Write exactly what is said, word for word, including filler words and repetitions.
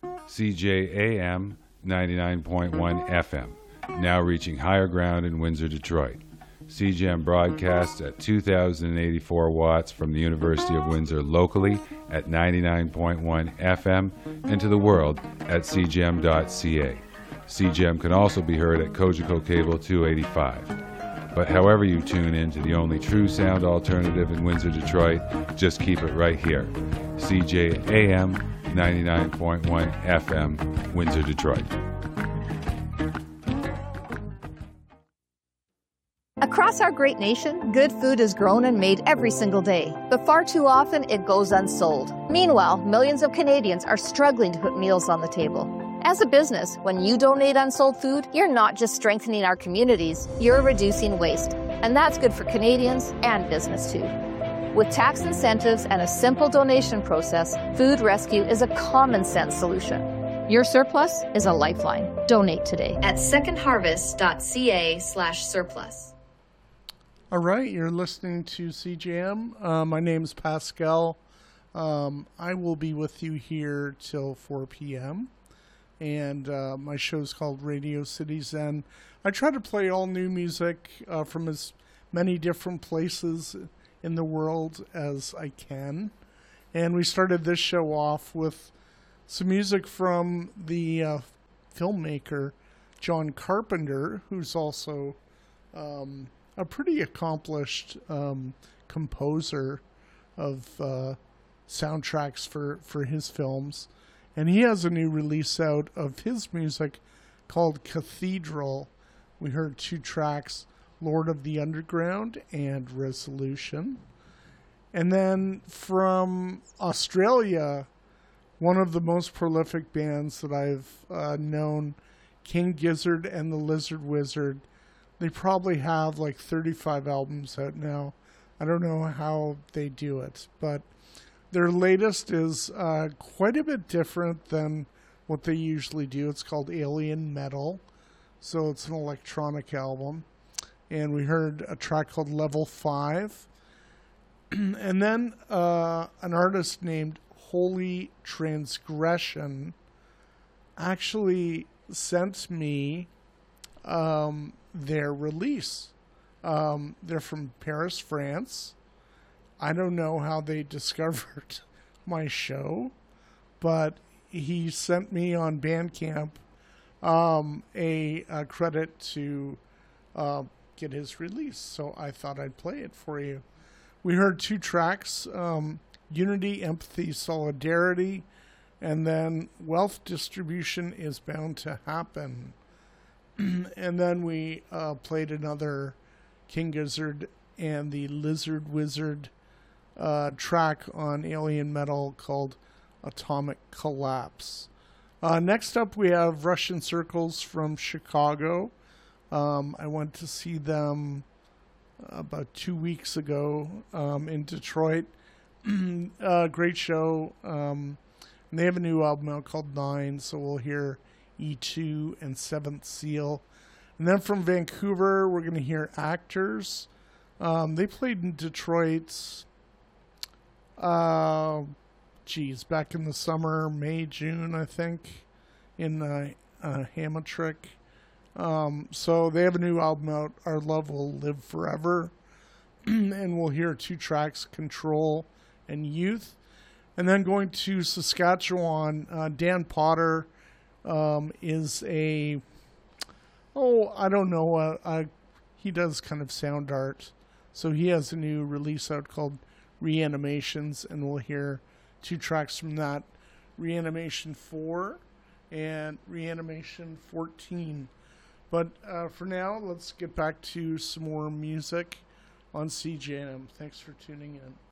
C J A M ninety-nine point one F M, now reaching higher ground in Windsor, Detroit. C J M broadcasts at two thousand eighty-four watts from the University of Windsor locally at ninety-nine point one F M and to the world at c j m dot c a. C J M can also be heard at Cogeco Cable two eighty-five. But however you tune in to the only true sound alternative in Windsor, Detroit, just keep it right here. C J A M ninety-nine point one F M, Windsor, Detroit. Across our great nation, good food is grown and made every single day, but far too often it goes unsold. Meanwhile, millions of Canadians are struggling to put meals on the table. As a business, when you donate unsold food, you're not just strengthening our communities, you're reducing waste. And that's good for Canadians and business too. With tax incentives and a simple donation process, Food Rescue is a common sense solution. Your surplus is a lifeline. Donate today at second harvest dot c a slash surplus. All right, you're listening to C J M. Uh, my name is Pascal. Um, I will be with you here till four p.m. And uh, my show is called Radio City Zen. I try to play all new music uh, from as many different places in the world as I can. And we started this show off with some music from the uh, filmmaker John Carpenter, who's also um, a pretty accomplished um, composer of uh, soundtracks for, for his films. And he has a new release out of his music called Cathedral. We heard two tracks, Lord of the Underground and Resolution. And then from Australia, one of the most prolific bands that I've uh, known, King Gizzard and the Lizard Wizard. They probably have like thirty-five albums out now. I don't know how they do it, but their latest is uh, quite a bit different than what they usually do. It's called Alien Metal, so it's an electronic album. And we heard a track called Level five. And then uh, an artist named Holy Transgression actually sent me um, their release. Um, they're from Paris, France. I don't know how they discovered my show, but he sent me on Bandcamp um, a, a credit to uh, get his release, so I thought I'd play it for you. We heard two tracks, um, Unity, Empathy, Solidarity, and then Wealth Distribution is Bound to Happen. And then we uh, played another King Gizzard and the Lizard Wizard uh, track on Alien Metal called Atomic Collapse. Uh, next up, we have Russian Circles from Chicago. Um, I went to see them about two weeks ago um, in Detroit. uh, great show. Um, and they have a new album out called Nine, so we'll hear E two and Seventh Seal. And then from Vancouver, we're going to hear Actors. Um, they played in Detroit, uh, geez, back in the summer, May, June, I think, in uh, uh, Hammetrick. Um, so they have a new album out, Our Love Will Live Forever. And we'll hear two tracks, Control and Youth. And then going to Saskatchewan, uh, Dan Potter um, is a, oh, I don't know, uh, uh, he does kind of sound art. So he has a new release out called Reanimations, and we'll hear two tracks from that, Reanimation four and Reanimation fourteen. But uh, for now, let's get back to some more music on C J M. Thanks for tuning in.